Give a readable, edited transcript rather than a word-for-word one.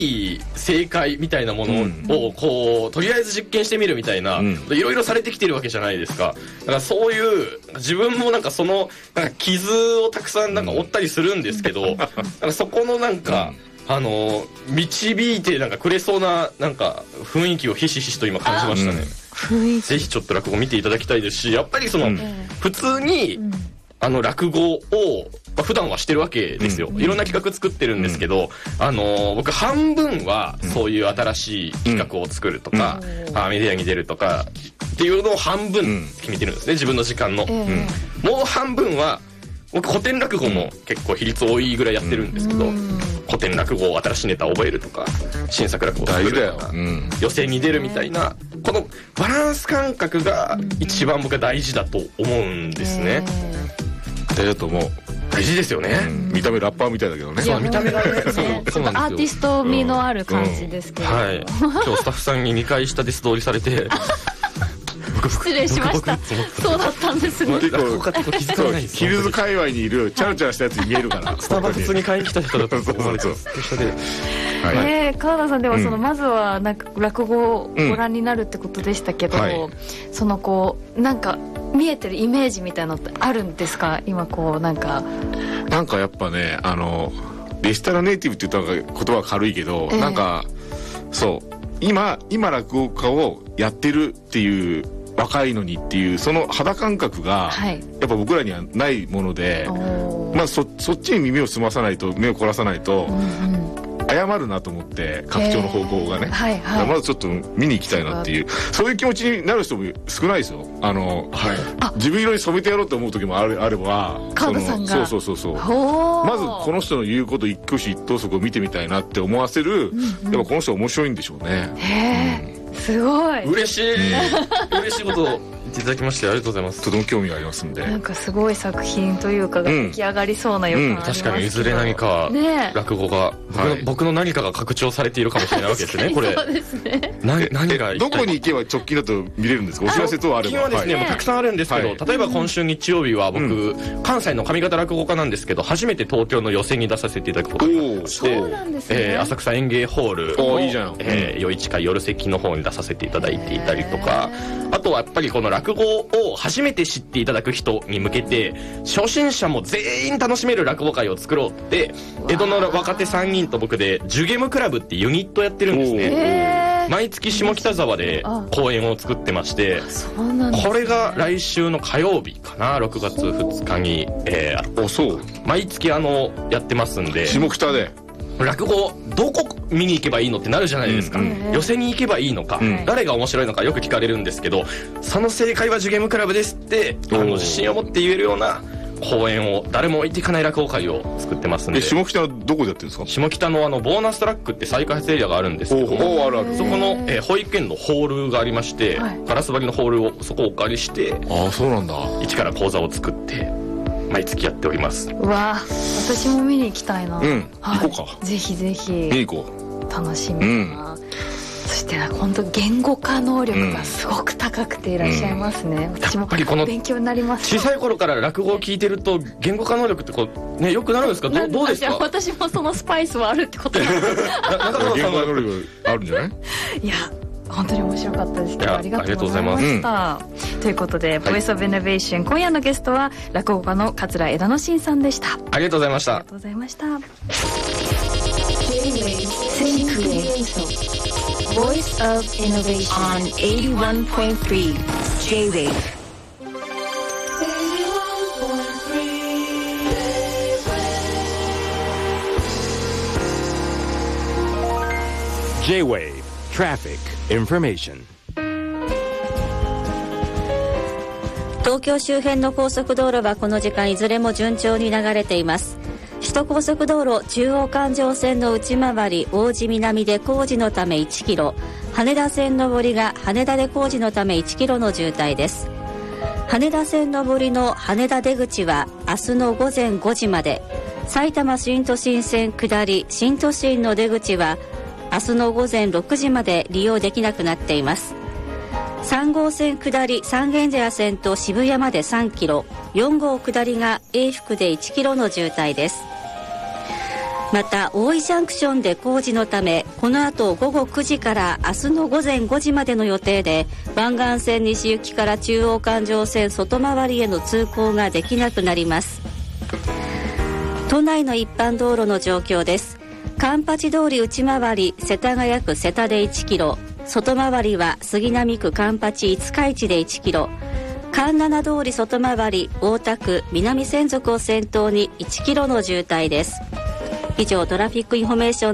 正解みたいなものをこうとりあえず実験してみるみたいな、いろいろされてきてるわけじゃないですか。だからそういう自分もなんかそのなんか傷をたくさんなんか負ったりするんですけど、なんかそこのなんか、導いてなんかくれそうななんか雰囲気をひしひしと今感じましたね。ぜひちょっと落語見ていただきたいですし、やっぱりその、普通に落語を普段はしてるわけですよ。いろんな企画作ってるんですけど、僕半分はそういう新しい企画を作るとか、メディアに出るとかっていうのを半分決めてるんですね、自分の時間の。もう半分は僕古典落語も結構比率多いぐらいやってるんですけど、古典落語を新しいネタを覚えるとか、新作落語を作るとか、予選に出るみたいな、このバランス感覚が一番僕は大事だと思うんですね。 大事だと思う。 大事ですよね。 見た目ラッパーみたいだけどね。 そう、見た目がね、 ちょっとアーティスト味のある感じですけど、 はい。今日スタッフさんに2回下で素通りされて失礼しました。そうだったんですね。 結構ヒルズ界隈にいるチャラチャラしたやつに見えるからスタバ普通に買いに来た人だったんですよ。 川田さんではそのまずはなんか落語をご覧になるってことでしたけど、そのこうなんか見えてるイメージみたいなのってあるんですか？今こうなんかやっぱね、デジタルネイティブって言ったら言葉は軽いけど、なんかそう今落語家をやってるっていう若いのにっていうその肌感覚がやっぱ僕らにはないもので、まあそっちに耳を澄まさないと、目を凝らさないと誤るなと思って、拡張の方向がね、まずちょっと見に行きたいなっていう、そういう気持ちになる人も少ないですよ。自分色に染めてやろうと思う時もあれば、 川田さんがそうまずこの人の言うこと一挙手一投足を見てみたいなって思わせる、やっぱこの人面白いんでしょうね。 すごい嬉しい嬉しいことを言っていただきましてありがとうございます。 とても興味がありますんで、 なんかすごい作品というかが出来上がりそうな予感ありますけど、 確かにいずれ何か落語が、僕の何かが拡張されているかもしれないわけですね。これそうですね。 何がどこに行けば直近だと見れるんですか？お知らせ等あれば。 直近はですね、もうたくさんあるんですけど、例えば今週日曜日は僕、関西の上方落語家なんですけど、初めて東京の予選に出させていただくことになりまして、浅草園芸ホールの夜市会夜席の方に出させていただいていたりとか、あとはやっぱりこの落語を初めて知っていただく人に向けて、初心者も全員楽しめる落語会を作ろうって、江戸の若手3人と僕でジュゲムクラブってユニットやってるんですね。毎月下北沢で公演を作ってまして、これが来週の火曜日かな、6月2日に、毎月やってますんで、 下北で落語どこ見に行けばいいのってなるじゃないですか。寄席に行けばいいのか、誰が面白いのかよく聞かれるんですけど、その正解はジュゲムクラブですって自信を持って言えるような公演を、誰も置いていかない落語会を作ってますんで。 下北はどこでやってるんですか？下北のボーナストラックって再開発エリアがあるんですけども、そこの、保育園のホールがありまして、ガラス張りのホールをそこをお借りして、 そうなんだ、 一から講座を作って毎月やっております。 うわ、私も見に行きたいな。 行こうか。 ぜひぜひ見に行こう。楽しみだな。そして本当言語化能力がすごく高くていらっしゃいますね。私も勉強になります。 小さい頃から落語を聞いてると言語化能力って良くなるんですか？どうですか？ 私もそのスパイスはあるってことなんです。 中野さんは能力あるんじゃない？ いや、本当に面白かったですけど、ありがとうございました。ということで、ボイスオブイノベーション、今夜のゲストは落語家の桂枝野真さんでした。 ありがとうございました。 ありがとうございました。Voice of Innovation on 81.3 J-Wave。 J-Wave Traffic Information。 東京周辺の高速道路はこの時間いずれも順調に流れています。首都高速道路中央環状線の内回り王子南で工事のため1キロ、羽田線上りが羽田で工事のため1キロの渋滞です。羽田線上りの羽田出口は明日の午前5時まで、埼玉新都心線下り新都心の出口は明日の午前6時まで利用できなくなっています。3号線下り三軒茶屋線と渋谷まで3キロ、4号下りが永福で1キロの渋滞です。 また大井ジャンクションで工事のためこの後午後9時から明日の午前5時までの予定で湾岸線西行きから中央環状線外回りへの通行ができなくなります。都内の一般道路の状況です。環八通り内回り世田谷区瀬田で1キロ、外回りは杉並区環八五日市で1キロ、環七通り外回り大田区南千束を先頭に1キロの渋滞です。以上トラフィックインフォメーション